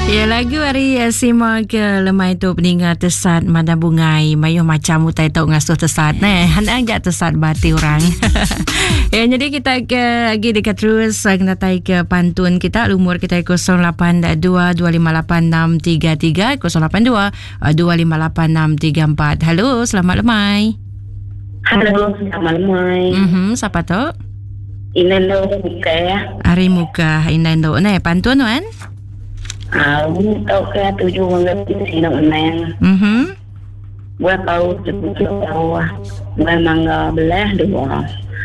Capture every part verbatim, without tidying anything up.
Ya, lagu hari uh, Sima ke lemai tu peninggal tesat mana bungai mayuh macam utai tau ngasuh tesat ne handang jak tesat bati orang. Ya, jadi kita ke lagi dekat terus kena tai ke pantun kita umur kita kosong lapan dua dua lima lapan enam tiga tiga kosong lapan dua dua lima lapan enam tiga empat. Halo, selamat lemai. Halo, selamat lemai. Mhm, siapa tu? Inando muka ya. Ari muka Inando ne pantun kan? Ah, tau ke tujuh mengerti sini menang. Mhm. Buat tahu cukup tahu. Memang belah dua.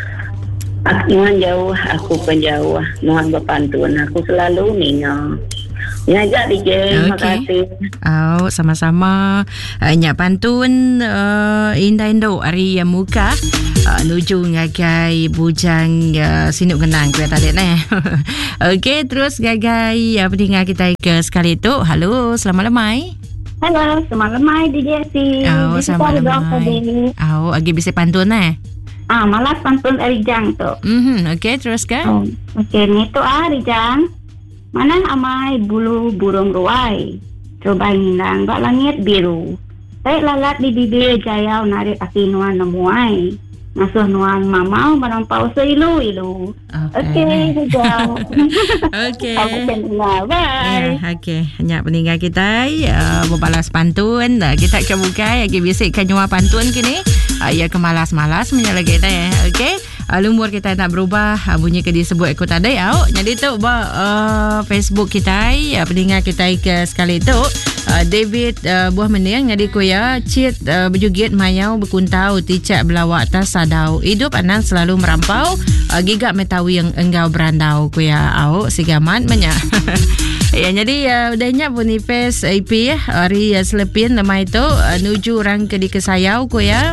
Aku nuan jauh, aku penjauh. Nuan berpantun, aku selalu ningal. Ngajak D J, terima kasih. Oh, sama-sama. Uh, nyak pantun uh, Indah Indo Ari yang muka uh, nuju ngagai bujang uh, sinuk genang kuya tadi ne. Okey, terus gagai uh, pendengar kita ke sekali tu. Halo, selamat lemai. Halo, selamat lemai D J C. Oh, selamat lemai. Oh, lagi bisa pantun eh? Ah, malas pantun Arijang tu. Mhm, okey, terus ke? Oh, okey, ni tu Arijang. Mana amai bulu burung ruai, coba ngilang bak langit biru. Saya lalat di bibir jayau narik kaki nuan nemuai. Ngasuh nuan mamau menampau seilu-ilu. Okey, sejauh. Okey. Aku kenal, bye. Ya, okey. Hanya peninggal kita uh, berbalas pantun. Uh, kita ke bukai, lagi bisikkan nyua pantun kini. Uh, ya, kemalas-malas menyala kita ya. Okey. Uh, lumur kita nak berubah uh, bunyi ke disebut ikut tadi au. Jadi tu uh, Facebook kita uh, pendengar kita ke sekali tu uh, David uh, buah mening jadi ku ya cit uh, berjugit mayau berkuntau ticak belawak tas sadau hidup anak selalu merampau uh, gigak metawi yang enggau berandau ku ya au sigaman menya. Ya, jadi uh, udahnya Boniface A P ya hari uh, selepin nama itu uh, nuju orang ke di kesayau ku ya.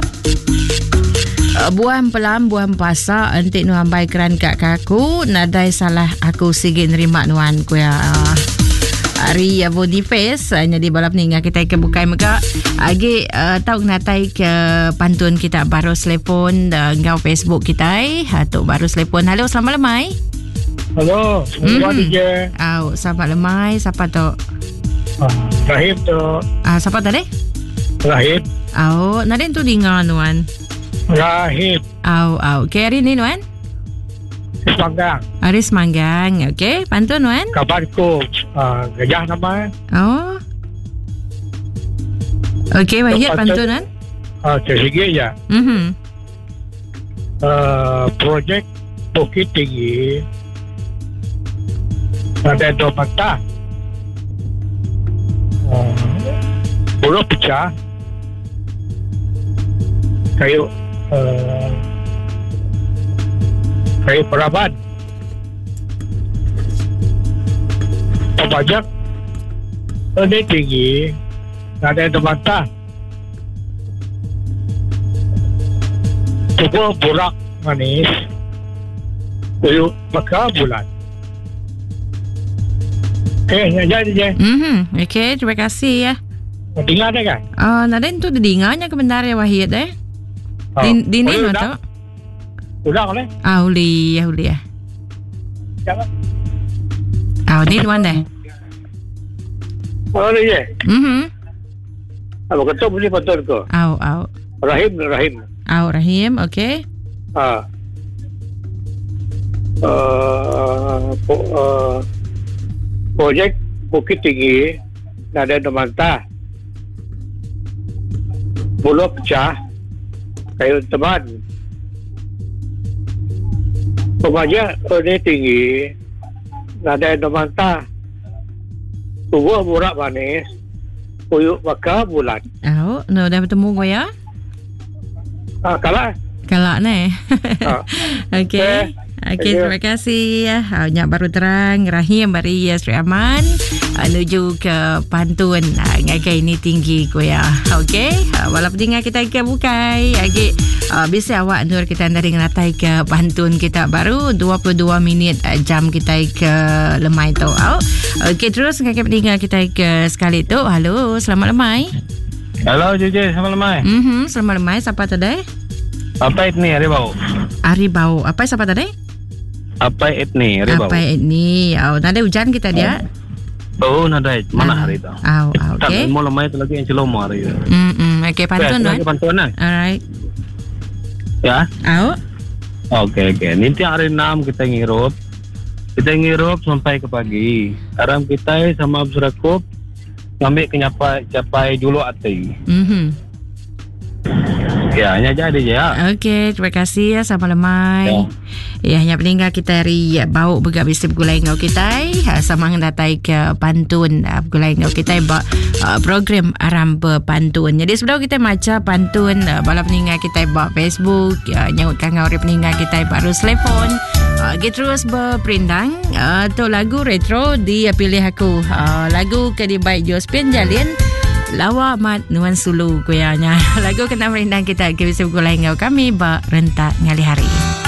Uh, buah pelam buah pasa entik nuan bai keran kak kaku nadai salah aku sige nerima nuan ku ya. Uh, Ari uh, Boniface uh, jadi balap ninga kita ke bukai mega agi uh, tau natai ke pantun kita baru telepon uh, ngau Facebook kita uh, tu baru telepon. Halo, selamat lemai. Halo, selamat D J. Au, selamat lemai. Siapa tu? Ah, Rahim tu. Ah, siapa tadi? Rahim. Au, naden tu dengar nuan. Rahim. Au, au. Okay, hari ni nuan? Semanggang. Aris Manggang. Okay, pantun nuan? Kabarku uh, gajah nama. Oh. Okay, baik pantun nuan? Ah, tersiga je. Mhm. Uh, projek Bukit Tinggi. Ada dua mata. Uh, Bulu pecah. Kayu uh, kayu peraban. Pembajak ini tinggi. Ada dua mata. Tubuh burak manis. Kayu bakal bulan. Eh, jadi je. Mhm. Okay, terima kasih ya. Dengar tak kan? Ah, uh, naden tu dengarnya kebenar ya Wahid eh. Oh. Di di ni tu. Udah boleh? Ah, uli ya uli ya. Jangan. Ah, ni tuan deh. Oh, ni je. Mhm. Apa kata bunyi betul ke? Au, au. Rahim, Rahim. Au, Rahim, okay. Ah. Uh, po, uh, projek Bukit Tinggi ada Nemanta. Bulu pecah kayu teman. Pembajak ini tinggi ada Nemanta. Tubuh burak manis. Kuyuk bakal bulan. Au, no dah bertemu kau ya? Ah, kalah. Kalah ne. Ah. Okay. Okey, terima kasih ya. Banyak baru terang Rahim bari ya Sri Aman menuju ke pantun. Ngagai ini tinggi ko ya. Okey, walaupun dengar kita ke bukai. Okey, bisa awak nur kita dari ngelatai ke pantun kita baru dua puluh dua minit jam kita ke lemai tu. Okey, terus ngagai pendengar kita ke sekali tu. Halo, selamat lemai. Halo J J, selamat lemai. Mhm, selamat lemai. Siapa tadi? Apa ini Ari Bau? Ari Bau. Apa siapa tadi? Apa etni? Ari Bau. Apa etni? Oh, ada hujan kita dia. Oh, nadai. Mana hari tu? Au, au, Tak, okay. mau lemai tu lagi yang celoma hari tu. Hmm, hmm. Okay, pantun tuan. Pantun lah. Alright. Ya. Au. Okey, okey. Nanti hari enam kita ngirup. Kita ngirup sampai ke pagi. Aram kita sama bersurakub. Ngambil kenyapai capai julu ati. Mhm. Ya, hanya jadi je ya. Okey, terima kasih ya sama lemai. Ya, hanya peninggal kita hari ya, bau begak bisa bergulai ngau kita. Ha, sama datai ke pantun uh, bergulai ngau kita ba uh, program aram pantun. Jadi sebenarnya kita maca pantun uh, bala peninggal kita ba Facebook, ya, nyaut kang ngau peninggal kita baru telefon. Uh, kita terus berperindang uh, tu lagu retro dia pilih aku. Uh, lagu ke di baik Jospin Jalin Lawa Mat Nuan Sulu kuyanya. Lagu kena merindang kita ke bisa bergulai ngau kami ba rentak ngali hari.